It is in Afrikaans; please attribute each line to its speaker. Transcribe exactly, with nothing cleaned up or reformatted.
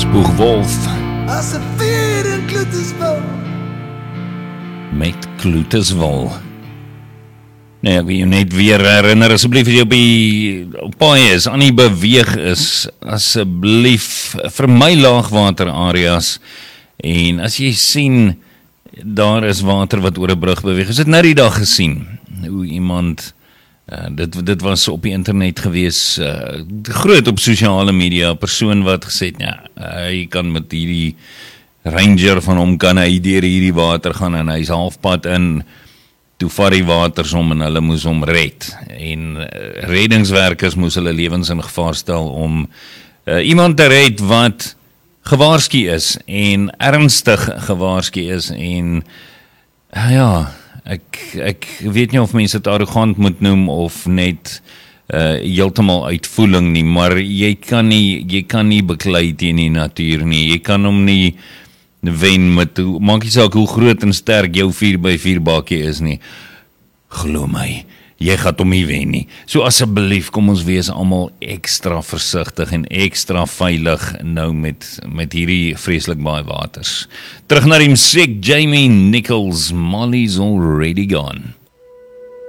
Speaker 1: Spoegwolf
Speaker 2: As 'n vuur in Kloetiswil.
Speaker 1: met Kloetiswil. Nee, ek wil jou net weer herinner, asseblief as jy op die op paai is, aan die beweeg is, asseblief vermy laagwater areas, en as jy sien, daar is water wat oor 'n brug beweeg, is dit nou die dag gesien, hoe iemand, uh, dit, dit was op die internet gewees, uh, groot op sosiale media, 'n persoon wat gesê het, ja, hy kan met hierdie ranger van hom, kan hy deur hierdie water gaan, en hy is halfpad in, toe vat die waters om en hulle moes hom red. En uh, reddingswerkers moes hulle lewens in gevaar stel om uh, iemand te red wat gewaarsku is en ernstig gewaarsku is en uh, ja, ek, ek weet nie of mense dit arrogant moet noem of net uh, heeltemal uitvoeling nie, maar jy kan nie, jy kan nie beklei teen die natuur nie, jy kan hom nie wen met, maak nie saak hoe groot en sterk jou vier by vier bakkie is nie, glo my, jy gaan hom nie wen nie, so asseblief kom ons wees almal ekstra versigtig en ekstra veilig nou met, met hierdie vreeslik baie waters. Terug na die musiek, Jamie Nichols, Molly's Already Gone.